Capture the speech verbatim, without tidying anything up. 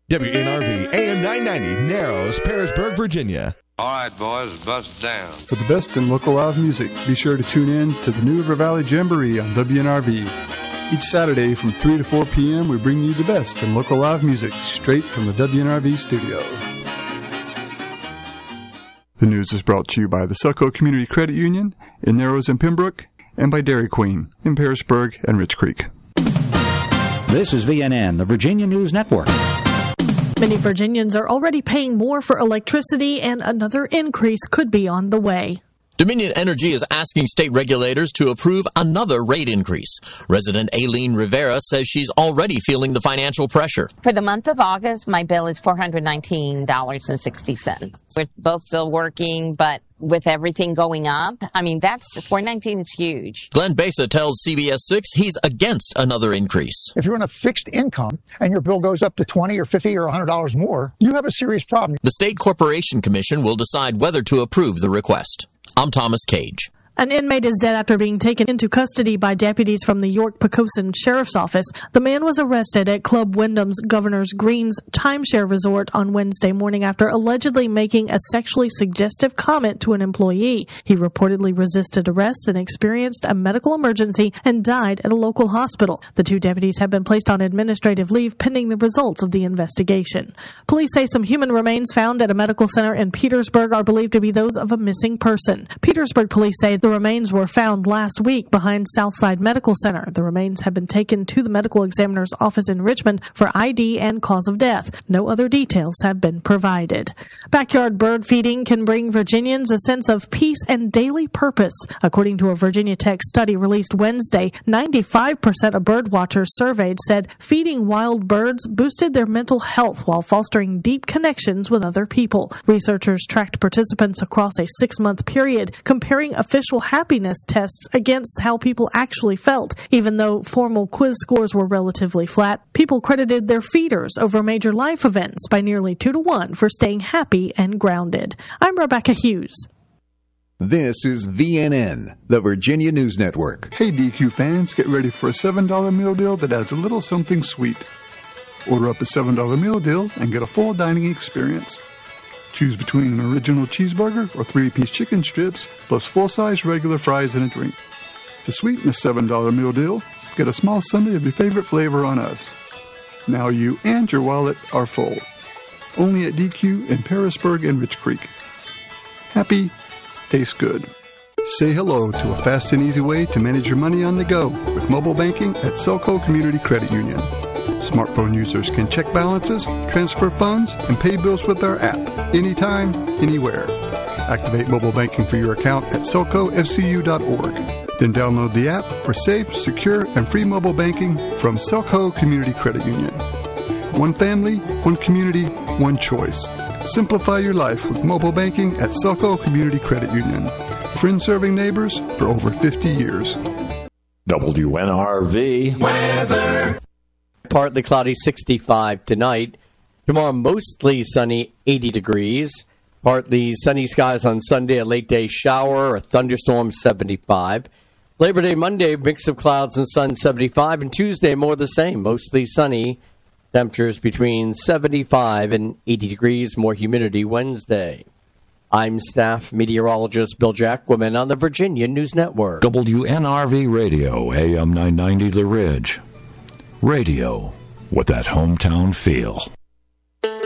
W N R V A M nine ninety, Narrows, Pearisburg, Virginia. All right, boys, bust down. For the best in local live music, be sure to tune in to the New River Valley Jamboree on W N R V. Each Saturday from three to four p.m., we bring you the best in local live music straight from the W N R V studio. The news is brought to you by the Selco Community Credit Union in Narrows and Pembroke, and by Dairy Queen in Pearisburg and Rich Creek. This is V N N, the Virginia News Network. Many Virginians are already paying more for electricity, and another increase could be on the way. Dominion Energy is asking state regulators to approve another rate increase. Resident Aileen Rivera says she's already feeling the financial pressure. For the month of August, my bill is four hundred nineteen dollars and sixty cents. We're both still working, but with everything going up, I mean, that's four hundred nineteen dollars is huge. Glenn Besa tells C B S six he's against another increase. If you're on a fixed income and your bill goes up to twenty or fifty or one hundred dollars more, you have a serious problem. The State Corporation Commission will decide whether to approve the request. I'm Thomas Cage. An inmate is dead after being taken into custody by deputies from the York-Poquoson Sheriff's Office. The man was arrested at Club Wyndham's Governor's Green's timeshare resort on Wednesday morning after allegedly making a sexually suggestive comment to an employee. He reportedly resisted arrest and experienced a medical emergency and died at a local hospital. The two deputies have been placed on administrative leave pending the results of the investigation. Police say some human remains found at a medical center in Petersburg are believed to be those of a missing person. Petersburg police say the remains were found last week behind Southside Medical Center. The remains have been taken to the medical examiner's office in Richmond for I D and cause of death. No other details have been provided. Backyard bird feeding can bring Virginians a sense of peace and daily purpose. According to a Virginia Tech study released Wednesday, ninety-five percent of bird watchers surveyed said feeding wild birds boosted their mental health while fostering deep connections with other people. Researchers tracked participants across a six-month period, comparing official happiness tests against how people actually felt. Even though formal quiz scores were relatively flat, people credited their feeders over major life events by nearly two to one for staying happy and grounded. I'm Rebecca Hughes. This is V N N, the Virginia News Network. Hey D Q fans, get ready for a seven dollar meal deal that adds a little something sweet. Order up a seven dollar meal deal and get a full dining experience. Choose between an original cheeseburger or three-piece chicken strips, plus full-size regular fries and a drink. To sweeten the seven dollar meal deal, get a small sundae of your favorite flavor on us. Now you and your wallet are full. Only at D Q in Pearisburg and Rich Creek. Happy, tastes good. Say hello to a fast and easy way to manage your money on the go with mobile banking at Selco Community Credit Union. Smartphone users can check balances, transfer funds, and pay bills with our app anytime, anywhere. Activate mobile banking for your account at selco f c u dot org. Then download the app for safe, secure, and free mobile banking from Selco Community Credit Union. One family, one community, one choice. Simplify your life with mobile banking at Selco Community Credit Union. Friends serving neighbors for over fifty years. W N R V weather. Partly cloudy, sixty-five tonight. Tomorrow, mostly sunny, eighty degrees. Partly sunny skies on Sunday, a late day shower, a thunderstorm, seventy-five. Labor Day Monday, mix of clouds and sun, seventy-five. And Tuesday, more the same, mostly sunny. Temperatures between seventy-five and eighty degrees, more humidity Wednesday. I'm staff meteorologist Bill Jacquemin on the Virginia News Network. W N R V Radio, A M nine ninety The Ridge. Radio with that hometown feel.